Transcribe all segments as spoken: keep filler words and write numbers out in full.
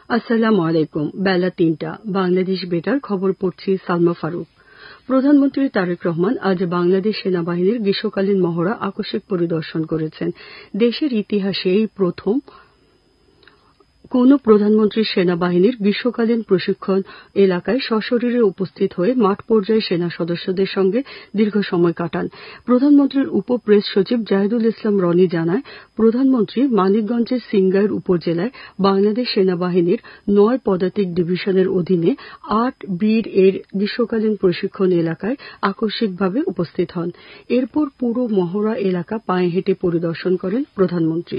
আসসালামু আলাইকুম। বেলা তিনটা বাংলাদেশ বেতার খবর পড়ছি সালমা ফারুক। প্রধানমন্ত্রী তারেক রহমান আজ বাংলাদেশ সেনাবাহিনীর গ্রীষ্মকালীন মহড়া আকস্মিক পরিদর্শন করেছেন। দেশের ইতিহাসে এই প্রথম কোন প্রধানমন্ত্রী সেনাবাহিনীর গ্রীষ্মকালীন প্রশিক্ষণ এলাকায় সশরীরে উপস্থিত হয়ে মাঠ পর্যায়ে সেনা সদস্যদের সঙ্গে দীর্ঘ সময় কাটান। প্রধানমন্ত্রীর উপ প্রেস সচিব জাহিদুল ইসলাম রনি জানায়, প্রধানমন্ত্রী মানিকগঞ্জের সিংগাইর উপজেলায় বাংলাদেশ সেনাবাহিনীর নয় পদাতিক ডিভিশনের অধীনে আট বীর এর গ্রীষ্মকালীন প্রশিক্ষণ এলাকায় আকস্মিকভাবে উপস্থিত হন। এরপর পুরো মহড়া এলাকা পায়ে হেঁটে পরিদর্শন করেন প্রধানমন্ত্রী।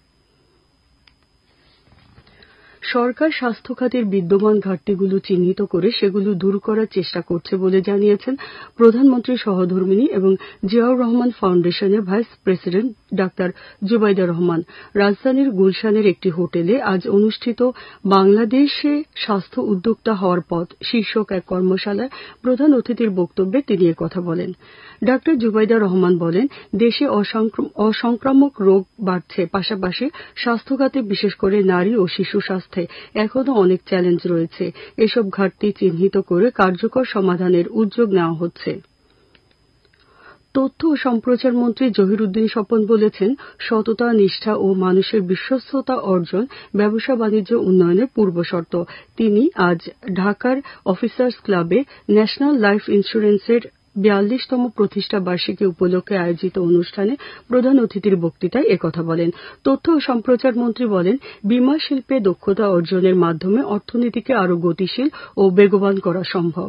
সরকার স্বাস্থ্য খাতের বিদ্যমান ঘাটতিগুলো চিহ্নিত করে সেগুলো দূর করার চেষ্টা করছে বলে জানিয়েছেন প্রধানমন্ত্রীর সহধর্মিণী এবং জিয়াউর রহমান ফাউন্ডেশনের vice president doctor Zubaida Rahman. রাজধানীর গুলশানের একটি হোটেলে আজ অনুষ্ঠিত বাংলাদেশে স্বাস্থ্য উদ্যোক্তা হওয়ার পথ শীর্ষক এক কর্মশালায় প্রধান অতিথির বক্তব্যে তিনি একথা বলেন। ডাক্তার জুবাইদা রহমান বলেন, দেশে অসংক্রামক রোগ বাড়ছে, পাশাপাশি স্বাস্থ্য খাতে বিশেষ করে নারী ও শিশু স্বাস্থ্য এখনো অনেক চ্যালেঞ্জ রয়েছে। এসব ঘাটতি চিহ্নিত করে কার্যকর সমাধানের উদ্যোগ নেওয়া হচ্ছে। তথ্য ও সম্প্রচার মন্ত্রী জহিরুদ্দিন স্বপন বলেছেন, সততা, নিষ্ঠা ও মানুষের বিশ্বস্ততা অর্জন ব্যবসা বাণিজ্য উন্নয়নের পূর্বশর্ত। তিনি আজ ঢাকার অফিসার্স ক্লাবে ন্যাশনাল লাইফ ইন্স্যুরেন্সের বিয়াল্লিশতম প্রতিষ্ঠা বার্ষিকী উপলক্ষে আয়োজিত অনুষ্ঠানে প্রধান অতিথির বক্তৃতায় একথা বলেন। তথ্য ও সম্প্রচার মন্ত্রী বলেন, বীমা শিল্পে দক্ষতা অর্জনের মাধ্যমে অর্থনীতিকে আরও গতিশীল ও বেগবান করা সম্ভব।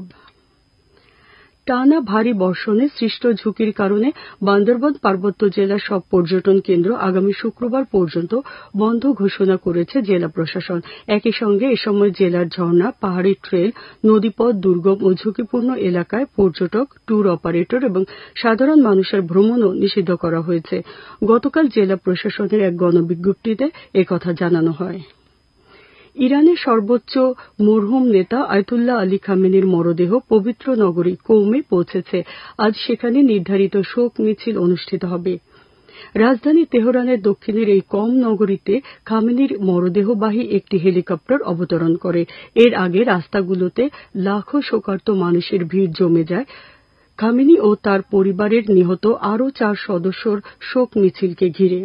টানা ভারী বর্ষণে সৃষ্ট ঝুঁকির কারণে বান্দরবান পার্বত্য জেলার সব পর্যটন কেন্দ্র আগামী শুক্রবার পর্যন্ত বন্ধ ঘোষণা করেছে জেলা প্রশাসন। একই সঙ্গে এ সময় জেলার ঝর্ণা, পাহাড়ি ট্রেল, নদীপথ, দুর্গম ও ঝুঁকিপূর্ণ এলাকায় পর্যটক, ট্যুর অপারেটর এবং সাধারণ মানুষের ভ্রমণও নিষিদ্ধ করা হয়েছে। গতকাল জেলা প্রশাসনের এক গণবিজ্ঞপ্তিতে একথা জানানো হয়। ইরানের সর্বোচ্চ মরহুম নেতা আয়াতুল্লাহ আলী খামেনির মরদেহ পবিত্র নগরী কৌমে পৌঁছেছে। আজ সেখানে নির্ধারিত শোক মিছিল অনুষ্ঠিত হবে। রাজধানী তেহরানের দক্ষিণের এই কম নগরীতে খামেনির মরদেহবাহী একটি হেলিকপ্টার অবতরণ করে। এর আগে রাস্তাগুলোতে লাখো শোকার্ত মানুষের ভিড় জমে যায় খামেনি ও তার পরিবারের নিহত আরও চার সদস্যর শোক মিছিলকে ঘিরে।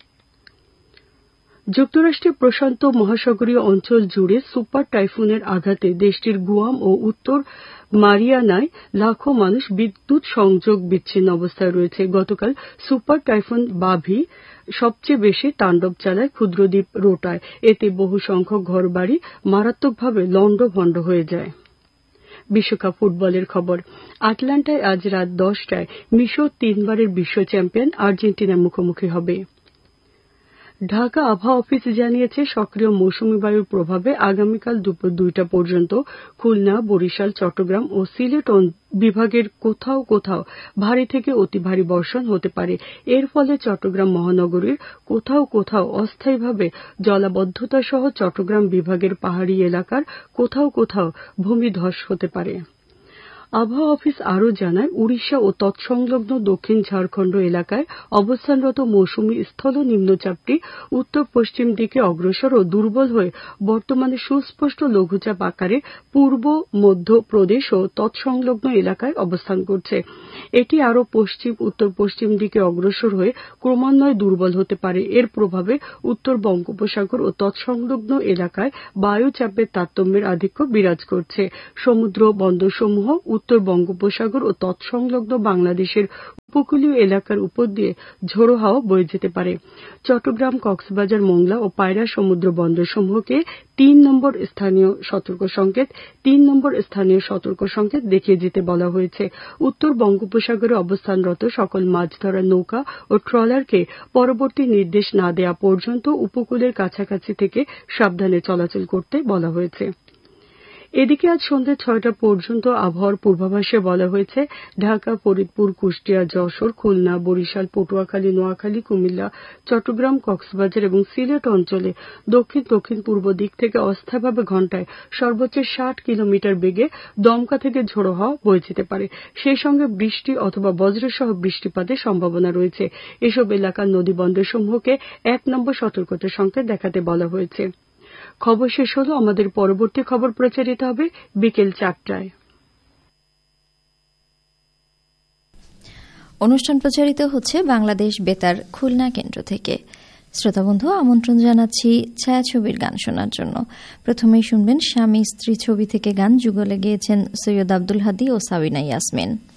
যুক্তরাষ্ট্রের প্রশান্ত মহাসাগরীয় অঞ্চল জুড়ে সুপার টাইফুনের আঘাতে দেশটির গুয়াম ও উত্তর মারিয়ানায় লাখো মানুষ বিদ্যুৎ সংযোগ বিচ্ছিন্ন অবস্থায় রয়েছে। গতকাল সুপার টাইফুন বাভি সবচেয়ে বেশি তাণ্ডব চালায় ক্ষুদ্রদ্বীপ রোটায়। এতে বহু সংখ্যক ঘরবাড়ি মারাত্মকভাবে লণ্ডভণ্ড হয়ে যায়। বিশ্বকাপ ফুটবলের খবর। আটলান্টায় আজ রাত দশটায় মিশর তিনবারের বিশ্ব চ্যাম্পিয়ন আর্জেন্টিনার মুখোমুখি হবে। ঢাকা আবহাওয়া অফিস জানিয়েছে, সক্রিয় মৌসুমী বায়ুর প্রভাবে আগামীকাল দুপুর দুইটা পর্যন্ত খুলনা, বরিশাল, চট্টগ্রাম ও সিলেট বিভাগের কোথাও কোথাও ভারী থেকে অতি ভারী বর্ষণ হতে পারে। এর ফলে চট্টগ্রাম মহানগরীর কোথাও কোথাও অস্থায়ীভাবে জলাবদ্ধতা সহ চট্টগ্রাম বিভাগের পাহাড়ি এলাকার কোথাও কোথাও ভূমিধস হতে পারে। আবহাওয়া অফিস আরও জানায়, উড়িষ্যা ও তৎসংলগ্ন দক্ষিণ ঝাড়খণ্ড এলাকায় অবস্থানরত মৌসুমী স্থল নিম্নচাপটি উত্তর পশ্চিম দিকে অগ্রসর ও দুর্বল হয়ে বর্তমানে সুস্পষ্ট লঘুচাপ আকারে পূর্ব মধ্য প্রদেশ ও তৎসংলগ্ন এলাকায় অবস্থান করছে। এটি আরও পশ্চিম উত্তর পশ্চিম দিকে অগ্রসর হয়ে ক্রমান্বয়ে দুর্বল হতে পারে। এর প্রভাবে উত্তর বঙ্গোপসাগর ও তৎসংলগ্ন এলাকায় বায়ুচাপের তারতম্যের আধিক্য বিরাজ করছে। সমুদ্র বন্দরসমূহ উত্তর বঙ্গোপসাগর ও তৎসংলগ্ন বাংলাদেশের উপকূলীয় এলাকার উপর দিয়ে ঝোড়ো হাওয়া বয়ে যেতে পারে। চট্টগ্রাম, কক্সবাজার, মোংলা ও পায়রা সমুদ্র বন্দরসমূহকে তিন নম্বর স্থানীয় সতর্ক সংকেত তিন নম্বর স্থানীয় সতর্ক সংকেত দেখিয়ে যেতে বলা হয়েছে। উত্তর বঙ্গোপসাগরে অবস্থানরত সকল মাছ ধরার নৌকা ও ট্রলারকে পরবর্তী নির্দেশ না দেওয়া পর্যন্ত উপকূলের কাছাকাছি থেকে সাবধানে চলাচল করতে বলা হয়েছে। এদিকে আজ সন্ধ্যে ছয়টা পর্যন্ত আবহাওয়ার পূর্বাভাসে বলা হয়েছে, ঢাকা, ফরিদপুর, কুষ্টিয়া, যশোর, খুলনা, বরিশাল, পটুয়াখালী, নোয়াখালী, কুমিল্লা, চট্টগ্রাম, কক্সবাজার এবং সিলেট অঞ্চলে দক্ষিণ দক্ষিণ পূর্ব দিক থেকে অস্থায়ীভাবে ঘণ্টায় সর্বোচ্চ ষাট কিলোমিটার বেগে দমকা থেকে ঝোড়ো হাওয়া বয়ে যেতে পারে। সেই সঙ্গে বৃষ্টি অথবা বজ্রসহ বৃষ্টিপাতের সম্ভাবনা রয়েছে। এসব এলাকার নদীবন্দরসমূহকে এক নম্বর সতর্কতা সংকেত দেখাতে বলা হয়েছে। খবর শেষ হলো। আমাদের পরবর্তী খবর প্রচারিত হবে বিকেল চারটায়। অনুষ্ঠান প্রচারিত হচ্ছে বাংলাদেশ বেতার খুলনা কেন্দ্র থেকে। শ্রোতাবন্ধু, আমন্ত্রণ জানাচ্ছি ছায়াছবির গান শোনার জন্য। প্রথমেই শুনবেন স্বামী স্ত্রী ছবি থেকে গান, যুগলে গেয়েছেন সৈয়দ আব্দুল হাদী ও সাবিনা ইয়াসমিন।